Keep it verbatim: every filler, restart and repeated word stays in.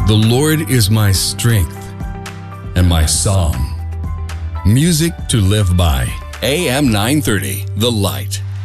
The Lord is my strength and my song. Music to live by. A M nine thirty, The Light.